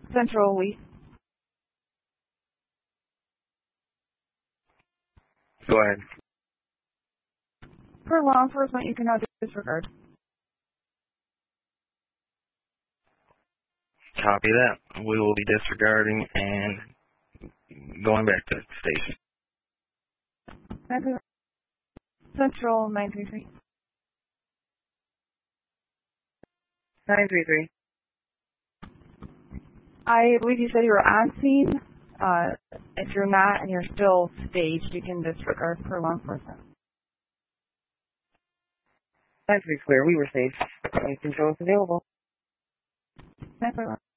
Central Lee. Go ahead. For law enforcement, you can now disregard. Copy that. We will be disregarding and going back to the station. Central 933. 933. I believe you said you were on scene. If you're not and you're still staged, you can disregard for law enforcement. 933 clear. We were safe. Control is available. 941.